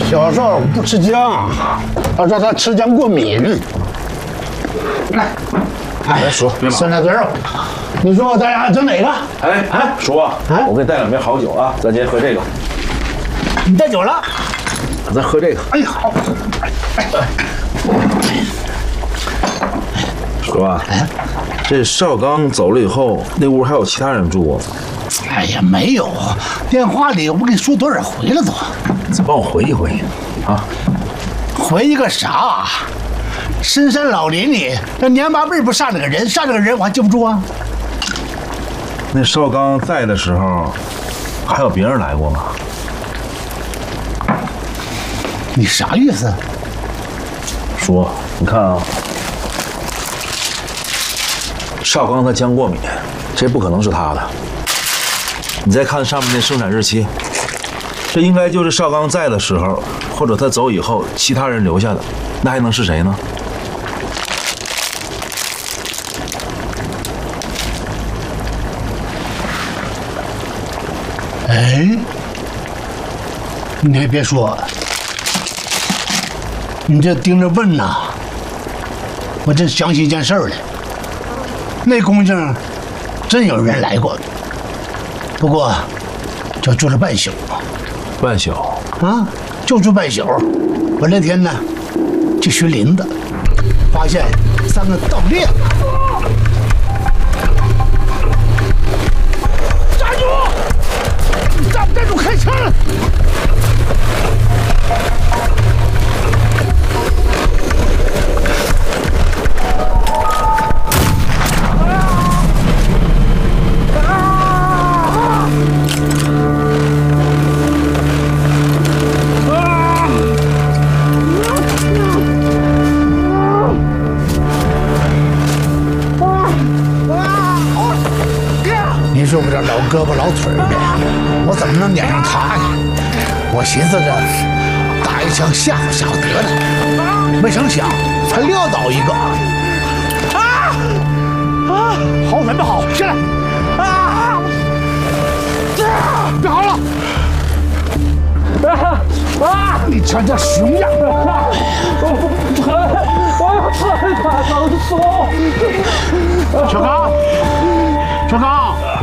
小邵不吃姜，他说他吃姜过敏。来，叔，酸菜炖肉，你说咱俩整哪个？ 叔啊，我给你带两瓶好酒啊，咱今天喝这个。 你带酒了？ 咱喝这个。 哎，好。 叔啊，这邵刚走了以后，那屋还有其他人住吗？ 哎呀，没有，电话里我不跟你说多少回了都。 再帮我回忆回忆啊！ 回忆个啥？深山老林里，那年八辈不杀那个人，杀这个人我还记不住啊。 那邵刚在的时候，还有别人来过吗？ 你啥意思？ 叔，你看啊，邵刚他姜过敏，这不可能是他的。你再看上面那生产日期，这应该就是邵刚在的时候，或者他走以后，其他人留下的，那还能是谁呢？ 哎，你还别说，你这盯着问呐，我真想起一件事儿来。那公家真有人来过，不过就住了半宿。 半宿啊，就住半宿。我那天呢，去巡林子，发现3个盗猎。站住！站不站住？开枪！你说我这老胳膊老腿的，我怎么能撵上他呀？我寻思着打一枪吓唬吓唬得了，没成想还撂倒一个。好准备好，下来！别好了！你瞧这熊样！小刚，小刚。